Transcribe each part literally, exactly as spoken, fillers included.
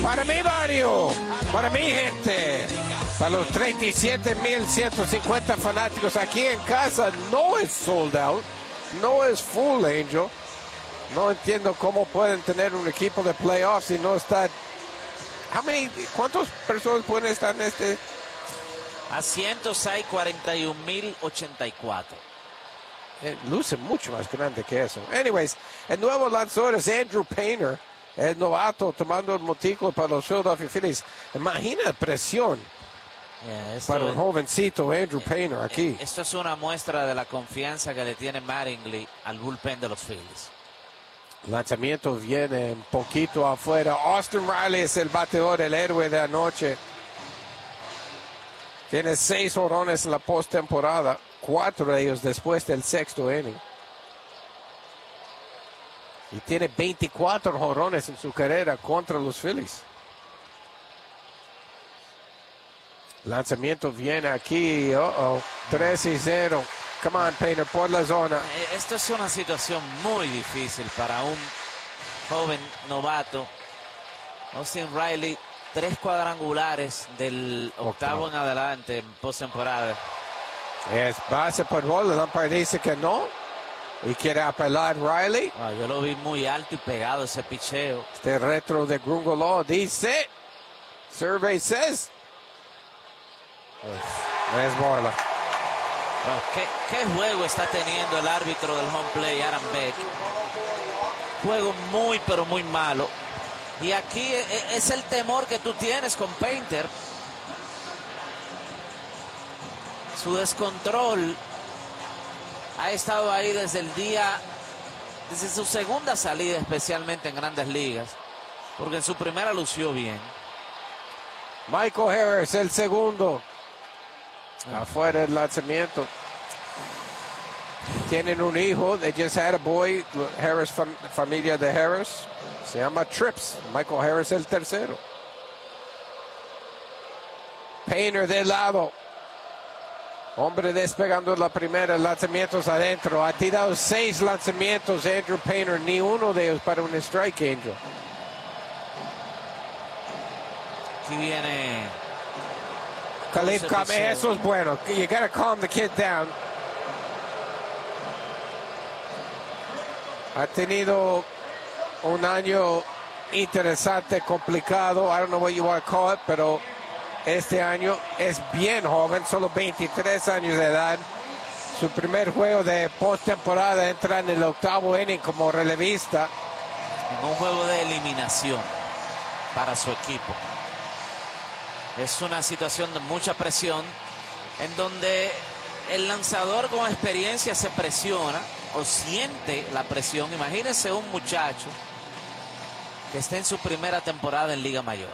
Para mí, Mario, para mi gente, para los treinta y siete mil ciento cincuenta fanáticos aquí en casa, no es sold out, no es full, Angel. No entiendo cómo pueden tener un equipo de playoffs y no está. How many, ¿Cuántas personas pueden estar en este? Asientos hay cuarenta y un mil ochenta y cuatro. Eh, luce mucho más grande que eso. Anyways, el nuevo lanzador es Andrew Painter, el novato tomando el montículo para los Philadelphia Phillies. Imagina la presión yeah, para un jovencito Andrew Painter aquí. Esto es una muestra de la confianza que le tiene Mattingly al bullpen de los Phillies. Lanzamiento viene un poquito afuera. Austin Riley es el bateador, el héroe de anoche. Tiene seis jonrones en la postemporada, cuatro de ellos después del sexto inning. Y tiene veinticuatro jonrones en su carrera contra los Phillies. Lanzamiento viene aquí, uh oh, tres y cero. Come on, Painter, por la zona. Esto es una situación muy difícil para un joven novato. Austin Riley, tres cuadrangulares del octavo, octavo en adelante en postemporada. Es base por bola. El umpire dice que no y quiere apelar Riley. Ah, yo lo vi muy alto y pegado ese picheo. Este retro de Grungo Law dice, survey says, no es bola. Oh, ¿qué, ¿Qué juego está teniendo el árbitro del home play, Aaron Beck? Juego muy, pero muy malo. Y aquí es el temor que tú tienes con Painter. Su descontrol ha estado ahí desde el día, desde su segunda salida, especialmente en Grandes Ligas. Porque en su primera lució bien. Michael Harris, el segundo. Afuera el lanzamiento. Tienen un hijo. They just had a boy. Harris, fam familia de Harris. Se llama Trips. Michael Harris el tercero. Painter de lado. Hombre despegando la primera. Lanzamientos adentro. Ha tirado seis lanzamientos Andrew Painter. Ni uno de ellos para un strike, Angel. Aquí viene Khalif Kame, eso es bueno. You gotta calm the kid down. Ha tenido un año interesante, complicado. I don't know what you want to call it, pero este año es bien joven, solo veintitrés años de edad. Su primer juego de postemporada entra en el octavo inning como relevista. En un juego de eliminación para su equipo. Es una situación de mucha presión en donde el lanzador con experiencia se presiona o siente la presión. Imagínense un muchacho que está en su primera temporada en Liga Mayor.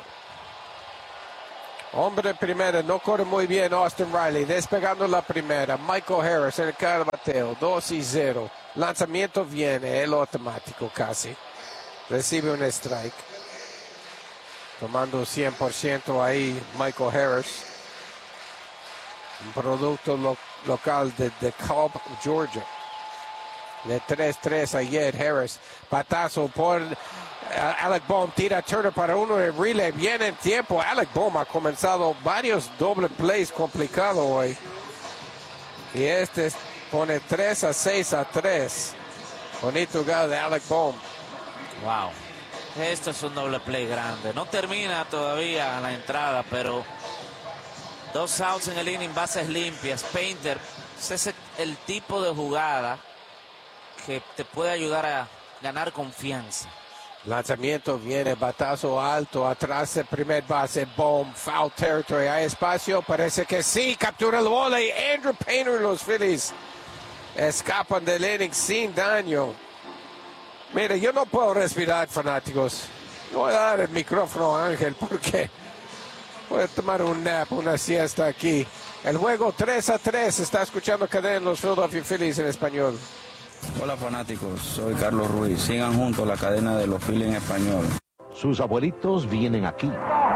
Hombre primera, no corre muy bien Austin Riley, despegando la primera. Michael Harris en el cada bateo, dos y cero. Lanzamiento viene, el automático casi. Recibe un strike. Tomando cien por ciento ahí Michael Harris. Un producto lo local de DeKalb, Georgia. De tres tres ayer Harris. Patazo por uh, Alec Bohm. Tira Turner para uno de relay. Viene en tiempo. Alec Bohm ha comenzado varios doble plays complicados hoy. Y este pone tres a seis a tres. Bonito gol de Alec Bohm. Wow. Esto es un doble play grande. No termina todavía la entrada, pero dos outs en el inning, bases limpias. Painter, ese es el tipo de jugada que te puede ayudar a ganar confianza. Lanzamiento viene, batazo alto, atrás de primer base, Bohm, foul territory, hay espacio, parece que sí, captura el bola y Andrew Painter y los Phillies escapan del inning sin daño. Mire, yo no puedo respirar, fanáticos. No voy a dar el micrófono a Ángel porque voy a tomar un nap, una siesta aquí. El juego tres a tres, está escuchando Cadena en los Philadelphia Phillies en español. Hola fanáticos, soy Carlos Ruiz. Sigan juntos la cadena de los Phillies en español. Sus abuelitos vienen aquí.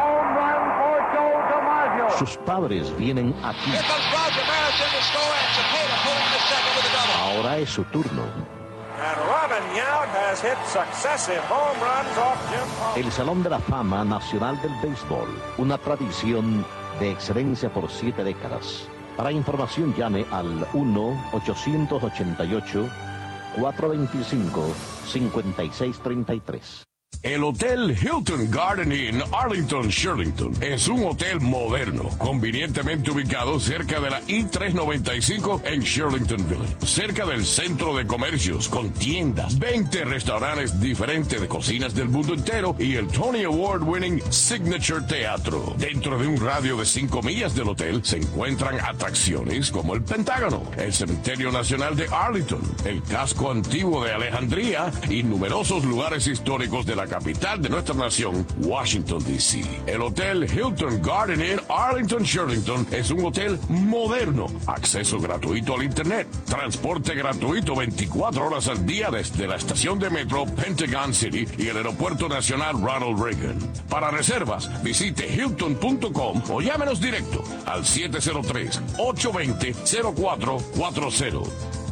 Sus padres vienen aquí. Ahora es su turno. and Yount has hit successive home runs off Jim Palmer. El Salón de la Fama Nacional del Béisbol, una tradición de excelencia por siete décadas. Para información llame al uno ochocientos ochenta y ocho, cuatrocientos veinticinco, cincuenta y seis treinta y tres. El Hotel Hilton Garden Inn Arlington Shirlington es un hotel moderno, convenientemente ubicado cerca de la I trescientos noventa y cinco en Shirlington Village, cerca del centro de comercios con tiendas, veinte restaurantes diferentes de cocinas del mundo entero y el Tony Award winning Signature Teatro. Dentro de un radio de cinco millas del hotel se encuentran atracciones como el Pentágono, el Cementerio Nacional de Arlington, el casco antiguo de Alejandría y numerosos lugares históricos de la capital de nuestra nación, Washington, D C El Hotel Hilton Garden Inn Arlington Shirlington es un hotel moderno, acceso gratuito al internet, transporte gratuito veinticuatro horas al día desde la estación de metro Pentagon City y el aeropuerto nacional Ronald Reagan. Para reservas, visite hilton punto com o llámenos directo al siete cero tres, ocho dos cero, cero cuatro cuatro cero.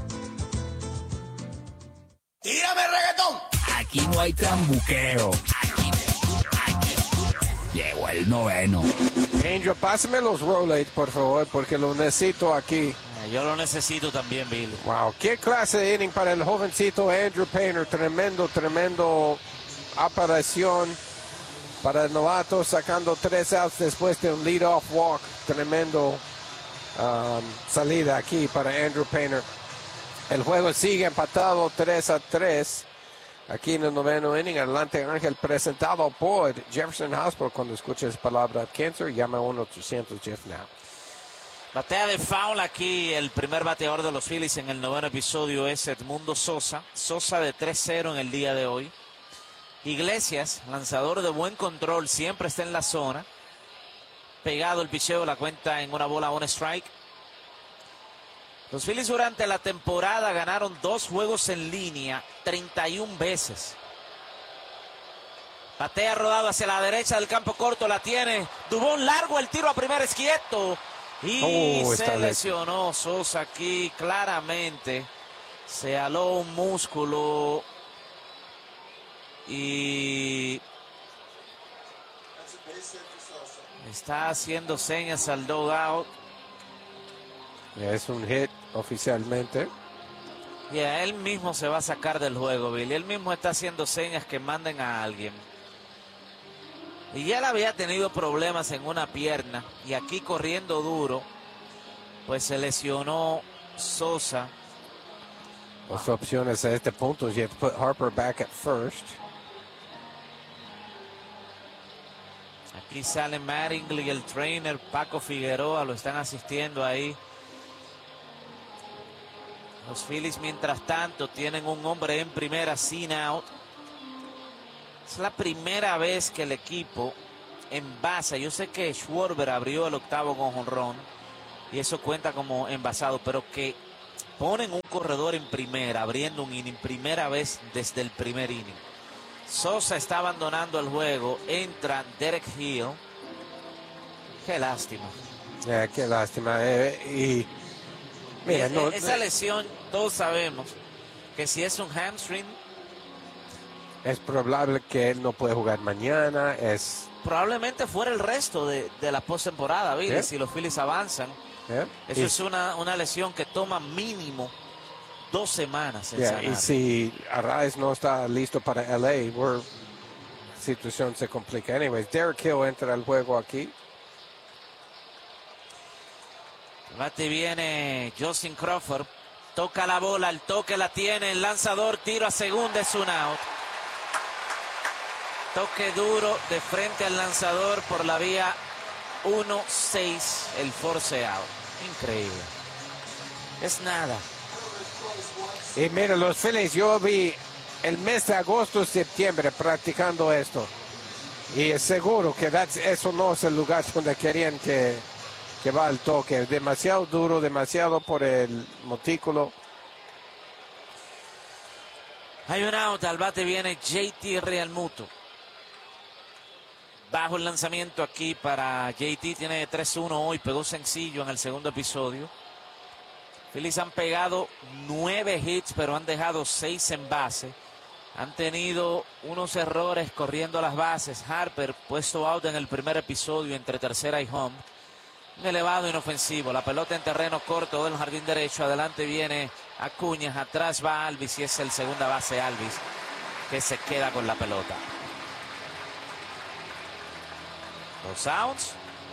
¡Tírame reggaetón! Aquí no hay trambuqueo. Aquí, aquí. Llegó el noveno. Angel, pásame los Rolaids, por favor, porque lo necesito aquí. Yo lo necesito también, Billy. Wow, qué clase de inning para el jovencito Andrew Painter. Tremendo, tremendo aparición para el novato, sacando tres outs después de un lead-off walk. Tremendo um, salida aquí para Andrew Painter. El juego sigue empatado tres a tres. Aquí en el noveno inning, adelante Ángel, presentado por Jefferson Hospital. Cuando escuches palabra cáncer, llama a uno ochocientos Jeff Now. Batea de foul aquí, el primer bateador de los Phillies en el noveno episodio es Edmundo Sosa. Sosa de tres cero en el día de hoy. Iglesias, lanzador de buen control, siempre está en la zona. Pegado el picheo, la cuenta en una bola, un strike. Los Phillies durante la temporada ganaron dos juegos en línea, treinta y una veces. Batea rodado hacia la derecha del campo corto, la tiene. Dubón largo, el tiro a primera es quieto. Y Oh, se lesionó Sosa aquí claramente. Se aló un músculo. Y está haciendo señas al dugout. Es un hit oficialmente. Y yeah, él mismo se va a sacar del juego, Billy. Él mismo está haciendo señas que manden a alguien. Y ya él había tenido problemas en una pierna. Y aquí corriendo duro, pues se lesionó Sosa. Las opciones a este punto, you have to put Harper back at first. Aquí sale Mattingly, el trainer, Paco Figueroa, lo están asistiendo ahí. Los Phillies, mientras tanto, tienen un hombre en primera, sin out. Es la primera vez que el equipo envasa. Yo sé que Schwarber abrió el octavo con jonrón y eso cuenta como envasado, pero que ponen un corredor en primera, abriendo un inning, primera vez desde el primer inning. Sosa está abandonando el juego, entra Derek Hill. Qué lástima. Yeah, qué lástima. Eh, y mira, y, no, esa lesión, todos sabemos que si es un hamstring, es probable que él no puede jugar mañana. Es probablemente fuera el resto de, de la postemporada, Billy, yeah. Si los Phillies avanzan. Yeah. Eso y, es una, una lesión que toma mínimo dos semanas en yeah, sanar. Y si Arraez no está listo para L A, la situación se complica. Anyways, Derek Hill entra al juego aquí. El bate viene Justin Crawford. Toca la bola, el toque la tiene, el lanzador, tiro a segunda, es un out. Toque duro de frente al lanzador por la vía uno seis, el force out. Increíble. Es nada. Y mira, los Phillies, yo vi el mes de agosto, septiembre practicando esto. Y es seguro que eso no es el lugar donde querían que, que va el toque. Demasiado duro, demasiado por el montículo. Hay un out, al bate viene J T Realmuto. Bajo el lanzamiento aquí para J T, tiene tres uno hoy, pegó sencillo en el segundo episodio. Phillies han pegado nueve hits, pero han dejado seis en base. Han tenido unos errores corriendo las bases. Harper puesto out en el primer episodio entre tercera y home. Un elevado inofensivo. La pelota en terreno corto del jardín derecho. Adelante viene Acuña. Atrás va Alvis y es el segunda base Alvis que se queda con la pelota. Dos outs.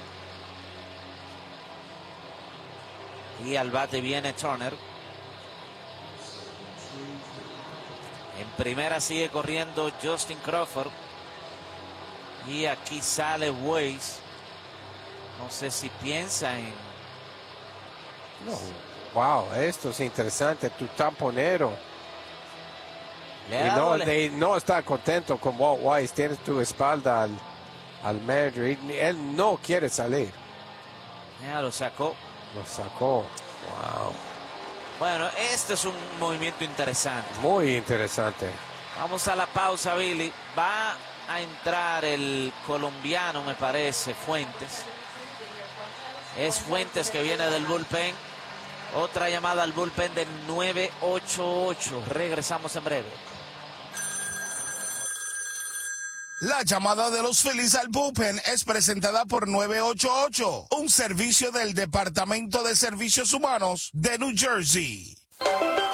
Y al bate viene Turner. En primera sigue corriendo Justin Crawford. Y aquí sale Weiss. No sé si piensa en... No. Wow, esto es interesante. Tu tamponero. Le y no, le... de, no está contento con Walt Weiss. Tienes tu espalda al, al manager. Y él no quiere salir. Ya lo sacó. Lo sacó. Wow. Bueno, este es un movimiento interesante. Muy interesante. Vamos a la pausa, Billy. Va a entrar el colombiano, me parece, Fuentes. Es Fuentes que viene del bullpen. Otra llamada al bullpen del nueve ocho ocho. Regresamos en breve. La llamada de los Phillies al bullpen es presentada por nueve ocho ocho, un servicio del Departamento de Servicios Humanos de New Jersey.